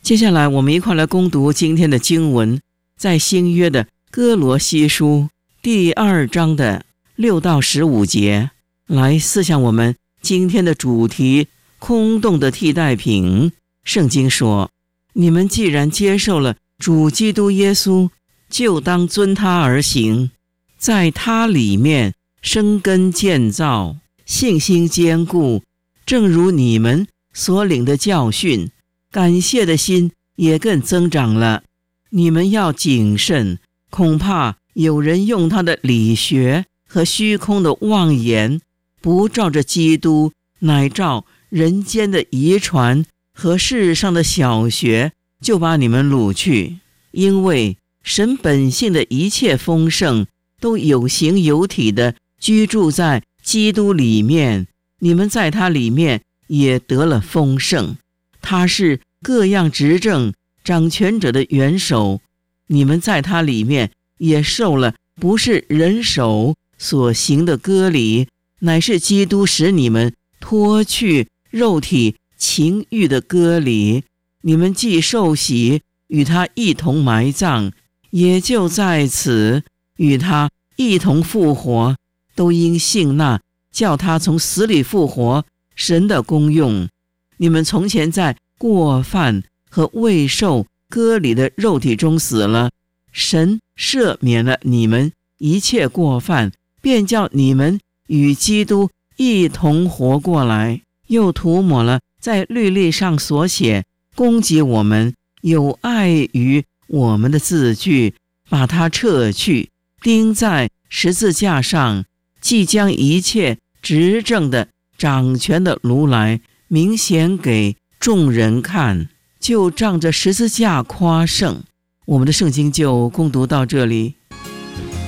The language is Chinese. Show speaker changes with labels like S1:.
S1: 接下来我们一块来攻读今天的经文，在新约的哥罗西书第2章的6到15节，来思想我们今天的主题：空洞的替代品。圣经说，你们既然接受了主基督耶稣，就当遵他而行，在他里面生根建造，信心坚固，正如你们所领的教训，感谢的心也更增长了。你们要谨慎，恐怕有人用他的理学和虚空的妄言，不照着基督，乃照人间的遗传和世上的小学，就把你们掳去。因为神本性的一切丰盛，都有形有体的居住在基督里面，你们在他里面也得了丰盛。他是各样执政掌权者的元首，你们在他里面也受了不是人手所行的割礼，乃是基督使你们脱去肉体情欲的割礼。你们既受洗，与他一同埋葬，也就在此与他一同复活，都因信那叫他从死里复活神的功用。你们从前在过犯和未受割礼的肉体中死了，神赦免了你们一切过犯，便叫你们与基督一同活过来，又涂抹了在律例上所写攻击我们有碍于我们的字句，把它撤去，钉在十字架上，即将一切执政的掌权的如来明显给众人看，就仗着十字架夸胜。我们的圣经就攻读到这里。